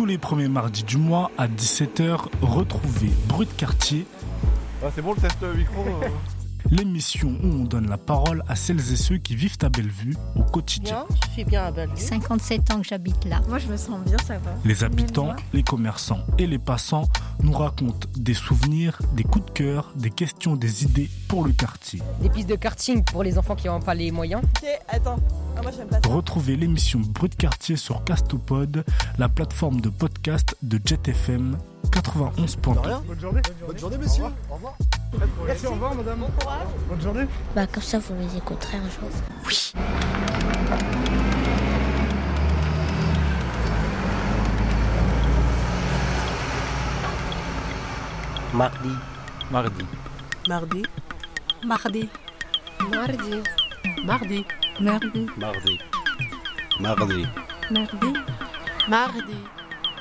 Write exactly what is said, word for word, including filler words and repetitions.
Tous les premiers mardis du mois à dix-sept heures, retrouvez Brut de quartier. Ah, c'est bon le test micro euh... L'émission où on donne la parole à celles et ceux qui vivent à Bellevue au quotidien. Bien, je suis bien à Bellevue. cinquante-sept ans que j'habite là. Moi je me sens bien, ça va. Les habitants, les commerçants et les passants nous racontent des souvenirs, des coups de cœur, des questions, des idées pour le quartier. Des pistes de karting pour les enfants qui n'ont pas les moyens. Ok, attends. Ah, moi j'aime pas ça. Retrouvez l'émission Brut de quartier sur Castopod, la plateforme de podcast de Jet F M quatre-vingt-onze point deux. Bonne journée. Bonne journée messieurs. Au revoir. Merci, au revoir madame. Bon courage. Bonne journée. Bah comme ça vous les écouterez un jour. Oui. Mardi. Mardi. Mardi. Mardi. Mardi. Mardi. Mardi. Mardi. Mardi. Mardi. Mardi.